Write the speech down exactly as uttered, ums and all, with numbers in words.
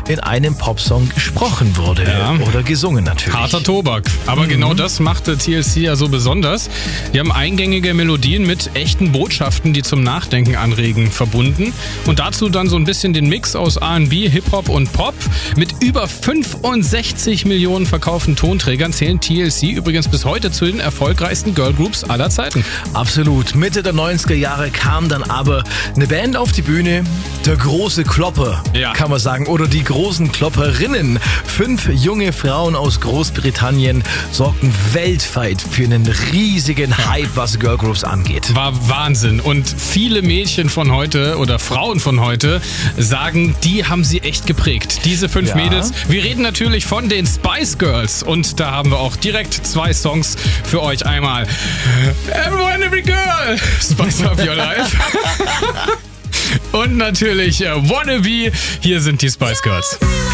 in einem Popsong gesprochen wurde. Ja. Oder gesungen natürlich. Harter Tobak. Aber mhm. genau das machte T L C ja so besonders. Die haben eingängige Melodien mit echten Botschaften, die zum Nachdenken anregen, verbunden. Und dazu dann so ein bisschen den Mix aus R and B, Hip-Hop und Pop. Mit über fünfundsechzig Millionen verkauften Tonträgern zählen T L C übrigens bis heute zu den erfolgreichsten Girlgroups aller Zeiten. Absolut. Mitte der neunziger Jahre kam dann aber eine Band auf die Bühne, der große Klopper, ja. kann man sagen, oder die großen Klopperinnen. Fünf junge Frauen aus Großbritannien sorgten weltweit für einen riesigen Hype, was Girlgroups angeht. War Wahnsinn. Und viele Mädchen von heute oder Frauen von heute sagen, die haben sie echt geprägt. Diese fünf Ja. Mädels. Wir reden natürlich von den Spice Girls. Und da haben wir auch direkt zwei Songs für euch. Einmal Everyone, Every Girl, Spice Up Your Life. Und natürlich uh, Wannabe. Hier sind die Spice Girls.